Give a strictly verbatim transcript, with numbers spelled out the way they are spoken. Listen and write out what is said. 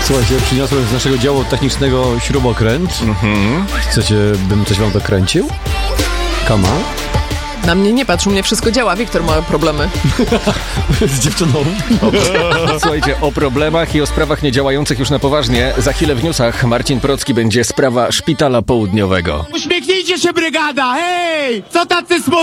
Słuchajcie, przyniosłem z naszego działu technicznego śrubokręt. Mhm. Chcecie, bym coś wam dokręcił? Kama? Na mnie nie patrz, u mnie wszystko działa. Wiktor ma problemy. Z dziewczyną. Słuchajcie, o problemach i o sprawach niedziałających już na poważnie. Za chwilę w newsach Marcin Procki będzie sprawa szpitala południowego. Uśmiechnijcie się, brygada! Hej! Co tacy smutni?